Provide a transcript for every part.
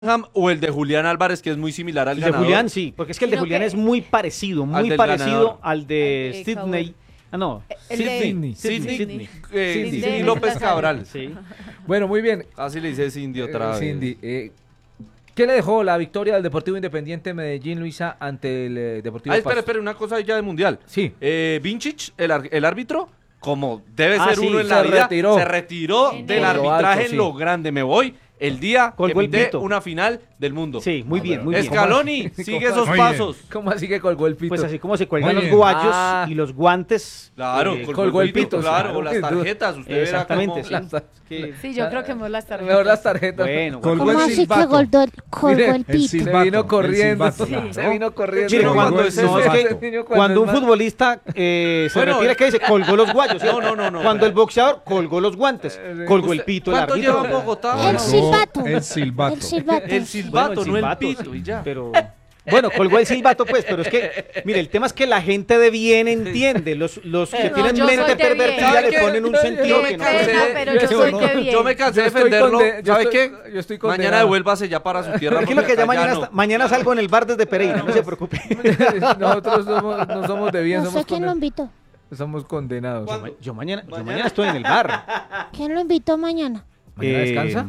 o el de Julián Álvarez, que es muy similar al El ganador. de Julián, sí, porque es que el de Julián es muy parecido, al de Sidney. Ah, no. Sidney Sidney López Cabral. Sí. Bueno, muy bien. Así le dice Cindy otra vez. Cindy, ¿qué le dejó la victoria del Deportivo Independiente Medellín, Luisa, ante el Deportivo Pasto? espera, una cosa ya de Mundial. Sí. Vincic, el árbitro, como debe ser sí, uno en la vida, se retiró En del el- arbitraje alto, en lo grande. Me voy el día Colgó que el pité pito. una final del mundo. Sí, muy bien, muy bien. Scaloni, sigue esos Muy pasos. ¿Cómo así que colgó el pito? Pues así como se cuelgan Muy los bien. guayos Ah. y los guantes. Claro, colgó el pito, claro, o claro, las sin duda. tarjetas, usted verá Exactamente, cómo... sí. Sí, yo creo que mejor las tarjetas. Mejor las tarjetas. Bueno, Colgó ¿Cómo el así que silbato. colgó Mire, el pito? silbato, Se vino corriendo. el silbato, Se vino corriendo. Chino, Pero cuando, cuando es no, eso, es que Niño, cuando un es más- futbolista se Bueno, retira, ¿qué dice? Colgó los guayos. ¿cierto? No, Cuando el boxeador colgó los guantes, colgó el pito el ¿Cuánto árbitro. lleva Bogotá? El silbato. El silbato. El silbato. El silbato, Bueno, el no el silbato, pito, sí, y ya. Pero bueno, colgó el silbato, pues, pero es que, mire, el tema es que la gente de bien entiende. Los que No, tienen yo soy mente de bien. pervertida ¿Sabe le qué? ponen un Yo sentido me que no. cansé. Pena, pero yo soy de bien. Yo me cansé de Yo estoy defenderlo. yo ¿Sabe estoy- qué? yo estoy Mañana condenado. devuélvase ya para su tierra. Tranquilo que porque ya acá mañana, no. mañana salgo en el bar desde Pereira, no se preocupe. Nosotros no somos de bien, No sé quién lo invitó. somos condenados. Yo mañana estoy en el bar. ¿Quién lo invitó mañana? ¿Mañana descansa?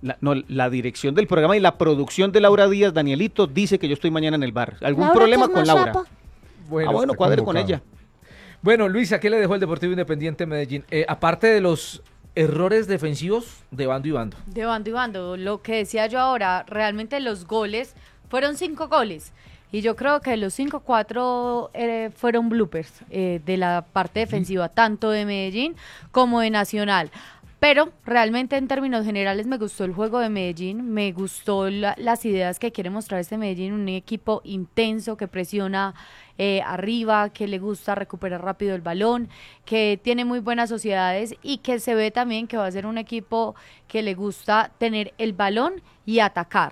La dirección del programa y la producción de Laura Díaz, Danielito, dice que yo estoy mañana en el bar. ¿Algún Laura, problema que es con más Laura? guapa. Bueno, está cuadre con convocado. ella. Bueno, Luisa, ¿qué le dejó el Deportivo Independiente Medellín? Aparte de los errores defensivos de bando y bando. De bando y bando. Lo que decía yo ahora, realmente los goles fueron 5 goles. Y yo creo que los 5, 4 fueron bloopers de la parte defensiva, tanto de Medellín como de Nacional. Pero realmente en términos generales me gustó el juego de Medellín, me gustó las ideas que quiere mostrar este Medellín, un equipo intenso que presiona arriba, que le gusta recuperar rápido el balón, que tiene muy buenas sociedades y que se ve también que va a ser un equipo que le gusta tener el balón y atacar.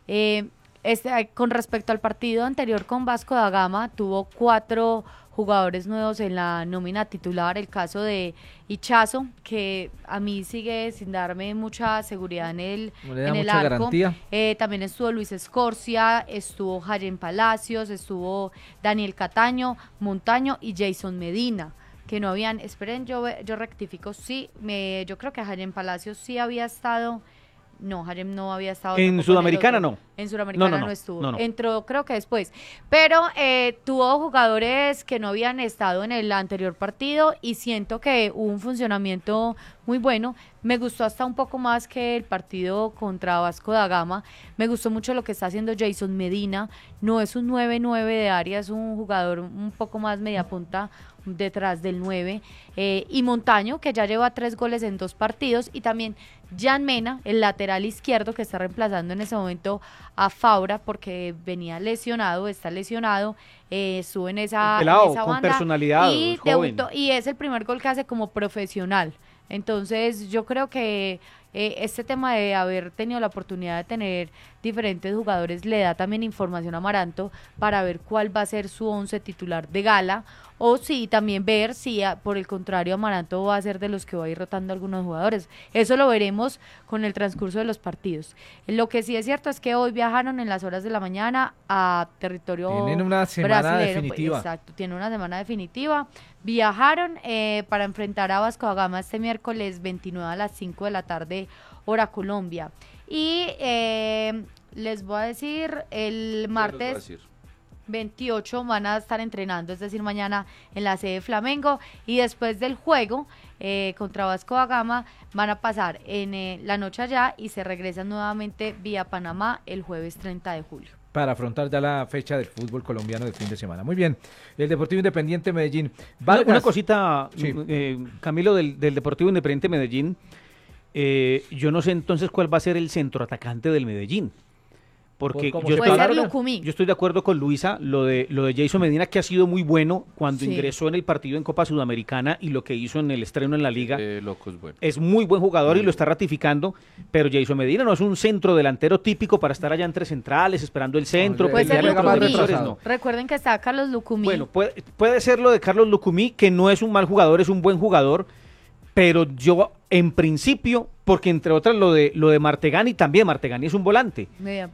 Con respecto al partido anterior con Vasco da Gama, tuvo 4 jugadores nuevos en la nómina titular, el caso de Ichazo, que a mí sigue sin darme mucha seguridad No le da en el mucha arco. garantía. También estuvo Luis Escorcia, estuvo Jayen Palacios, estuvo Daniel Cataño, Montaño y Jason Medina, que no habían, esperen, yo rectifico, sí, yo creo que Jayen Palacios sí había estado. No, Harem no había estado. En tampoco Sudamericana el otro. no. En Sudamericana No, no estuvo. no. Entró creo que después. Pero tuvo jugadores que no habían estado en el anterior partido y siento que hubo un funcionamiento muy bueno. Me gustó hasta un poco más que el partido contra Vasco da Gama. Me gustó mucho lo que está haciendo Jason Medina. No es un 9-9 de área, es un jugador un poco más media punta detrás del 9. Y Montaño, que ya lleva 3 goles en 2 partidos. Y también Jan Mena, el lateral izquierdo que está reemplazando en ese momento a Faura porque venía lesionado, está lesionado, estuvo en esa, Pelado, en esa con banda personalidad, y joven. debutó, y es el primer gol que hace como profesional. Entonces yo creo que este tema de haber tenido la oportunidad de tener diferentes jugadores le da también información a Amaranto para ver cuál va a ser su 11 titular de gala, o sí, también ver si por el contrario Amaranto va a ser de los que va a ir rotando algunos jugadores. Eso lo veremos con el transcurso de los partidos. Lo que sí es cierto es que hoy viajaron en las horas de la mañana a territorio Tienen una semana brasilero, definitiva. Exacto, tiene una semana definitiva. Viajaron para enfrentar a Vasco da Gama este miércoles 29 a las 5 de la tarde, hora Colombia. Y les voy a decir, el martes 28 van a estar entrenando, es decir, mañana en la sede de Flamengo, y después del juego contra Vasco da Gama van a pasar en la noche allá y se regresan nuevamente vía Panamá el jueves 30 de julio. Para afrontar ya la fecha del fútbol colombiano del fin de semana. Muy bien, el Deportivo Independiente Medellín. Una cosita, Sí. Camilo, del Deportivo Independiente Medellín. Yo no sé entonces cuál va a ser el centroatacante del Medellín. Porque ¿Cómo yo se Puede estoy, ser habla? Lucumí. yo estoy de acuerdo con Luisa, lo de Jason Medina, que ha sido muy bueno cuando Sí. ingresó en el partido en Copa Sudamericana y lo que hizo en el estreno en la Liga. Locos, bueno. Es muy buen jugador y lo está ratificando, pero Jason Medina no es un centro delantero típico para estar allá entre centrales, esperando el centro, No, Puede ser pelearle llega con los más Lucumí. defensores, retrasado. no. Recuerden que está Carlos Lucumí. Bueno, puede ser lo de Carlos Lucumí, que no es un mal jugador, es un buen jugador, pero yo en principio, porque entre otras lo de Martegani también, Martegani es un volante. Media